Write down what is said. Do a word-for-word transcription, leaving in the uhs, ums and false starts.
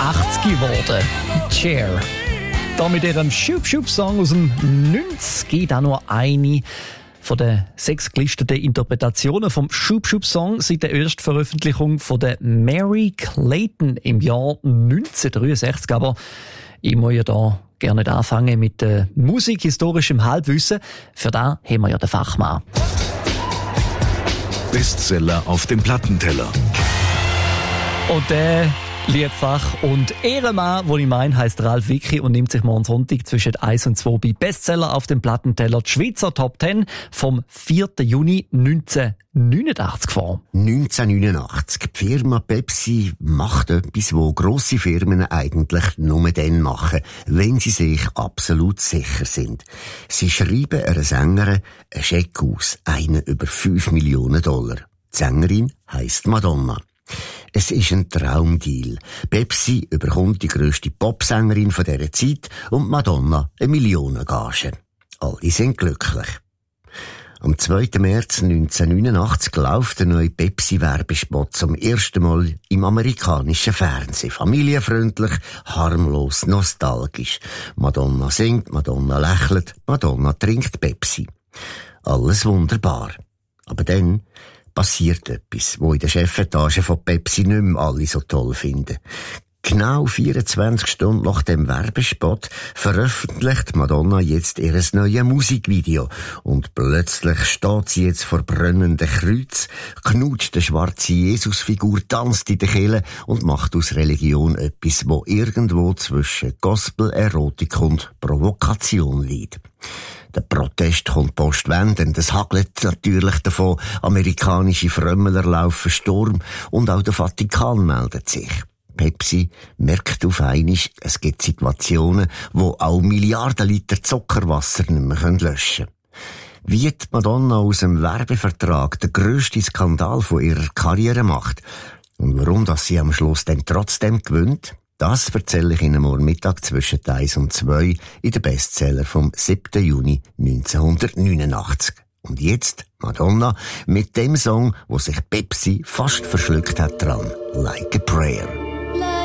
achtzig geworden. Cher. Da mit ihrem Schub-Schub-Song aus dem neunzig, auch nur eine von den sechs gelisteten Interpretationen vom Schub-Schub-Song seit der Erstveröffentlichung von der Mary Clayton im Jahr neunzehnhundertdreiundsechzig. Aber ich muss ja da gerne anfangen mit äh, musikhistorischem Halbwissen. Für das haben wir ja den Fachmann. Bestseller auf dem Plattenteller. Und der Liebfach und Ehrenmann, den ich meine, heisst Ralf Wicki und nimmt sich morgen Sonntag zwischen eins und zwei bei Bestseller auf dem Plattenteller die Schweizer Top zehn vom vierten Juni neunzehnhundertneunundachtzig vor. neunzehnhundertneunundachtzig. Die Firma Pepsi macht etwas, wo grosse Firmen eigentlich nur dann machen, wenn sie sich absolut sicher sind. Sie schreiben einer Sängerin einen Scheck aus, einen über fünf Millionen Dollar. Die Sängerin heisst Madonna. Es ist ein Traumdeal. Pepsi überkommt die grösste Popsängerin von dieser Zeit und Madonna eine Millionengage. Alle sind glücklich. Am zweiten März neunzehnhundertneunundachtzig läuft der neue Pepsi-Werbespot zum ersten Mal im amerikanischen Fernsehen. Familienfreundlich, harmlos, nostalgisch. Madonna singt, Madonna lächelt, Madonna trinkt Pepsi. Alles wunderbar. Aber dann passiert etwas, wo in der Chefetage von Pepsi nicht mehr alle so toll finden. Genau vierundzwanzig Stunden nach dem Werbespot veröffentlicht Madonna jetzt ihr neues Musikvideo. Und plötzlich steht sie jetzt vor brennendem Kreuz, knutscht eine schwarze Jesusfigur, tanzt in der Kirche und macht aus Religion etwas, wo irgendwo zwischen Gospel, Erotik und Provokation liegt. Der Protest kommt postwendend, es hagelt natürlich davon, amerikanische Frömmeler laufen Sturm und auch der Vatikan meldet sich. Pepsi merkt auf einmal, es gibt Situationen, wo auch Milliarden Liter Zuckerwasser nicht mehr löschen können. Wie die Madonna aus dem Werbevertrag den grössten Skandal von ihrer Karriere macht und warum dass sie am Schluss dann trotzdem gewinnt, das erzähle ich Ihnen morgen Mittag zwischen eins und zwei in den Bestseller vom siebten Juni neunzehnhundertneunundachtzig. Und jetzt Madonna mit dem Song, wo sich Pepsi fast verschluckt hat dran, Like a Prayer.